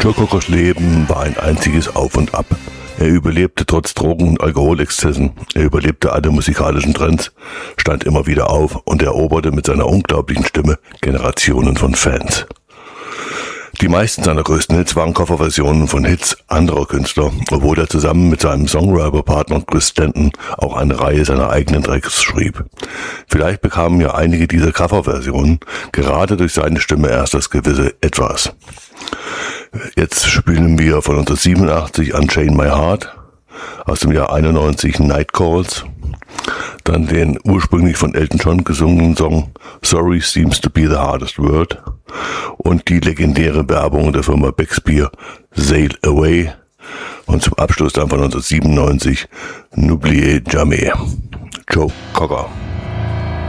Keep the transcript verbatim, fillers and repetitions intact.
Joe Cockers Leben war ein einziges Auf und Ab. Er überlebte trotz Drogen- und Alkoholexzessen. Er überlebte alle musikalischen Trends, stand immer wieder auf und eroberte mit seiner unglaublichen Stimme Generationen von Fans. Die meisten seiner größten Hits waren Coverversionen von Hits anderer Künstler, obwohl er zusammen mit seinem Songwriter-Partner Chris Stanton auch eine Reihe seiner eigenen Tracks schrieb. Vielleicht bekamen ja einige dieser Coverversionen gerade durch seine Stimme erst das gewisse Etwas. Jetzt spielen wir von neunzehnhundertsiebenundachtzig Unchain My Heart, aus dem Jahr einundneunzig Night Calls, dann den ursprünglich von Elton John gesungenen Song Sorry Seems to be the Hardest Word und die legendäre Werbung der Firma Beckspear Sail Away und zum Abschluss dann von neunzehnhundertsiebenundneunzig N'Oubliez Jamais. Joe Cocker.